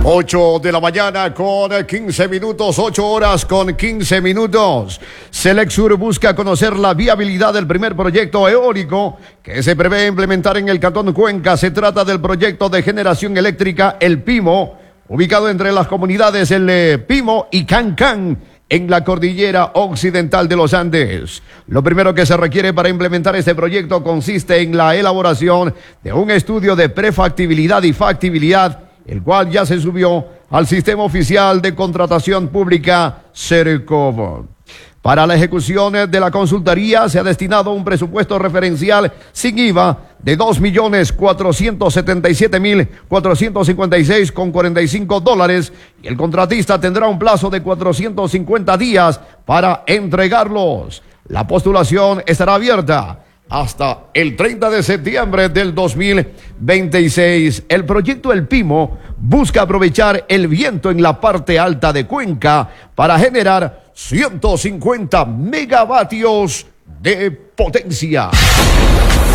8 de la mañana con 15 minutos, 8 horas con 15 minutos. Selexur busca conocer la viabilidad del primer proyecto eólico que se prevé implementar en el Cantón Cuenca. Se trata del proyecto de generación eléctrica El Pimo, ubicado entre las comunidades El Pimo y Cancán, en la cordillera occidental de los Andes. Lo primero que se requiere para implementar este proyecto consiste en la elaboración de un estudio de prefactibilidad y factibilidad, el cual ya se subió al Sistema Oficial de Contratación Pública, SERCOV. Para la ejecución de la consultoría se ha destinado un presupuesto referencial sin IVA de $2.477.456,45 y el contratista tendrá un plazo de 450 días para entregarlos. La postulación estará abierta hasta el 30 de septiembre del 2026. El proyecto El Pimo busca aprovechar el viento en la parte alta de Cuenca para generar 150 megavatios de potencia.